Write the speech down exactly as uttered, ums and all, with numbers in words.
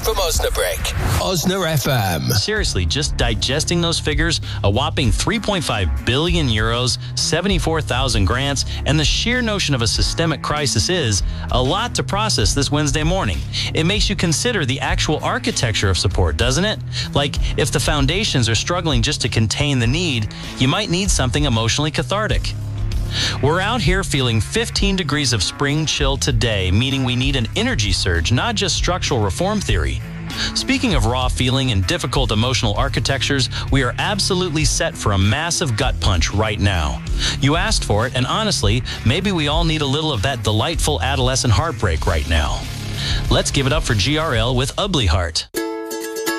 from Osnabrück. Osna F M. Seriously, just digesting those figures, a whopping three point five billion euros, seventy-four thousand grants, and the sheer notion of a systemic crisis is a lot to process this Wednesday morning. It makes you consider the actual architecture of support, doesn't it? Like, if the foundations are struggling just to contain the need, you might need something emotionally cathartic. We're out here feeling fifteen degrees of spring chill today, meaning we need an energy surge, not just structural reform theory. Speaking of raw feeling and difficult emotional architectures, we are absolutely set for a massive gut punch right now. You asked for it, and honestly, maybe we all need a little of that delightful adolescent heartbreak right now. Let's give it up for G R L with Ugly Heart.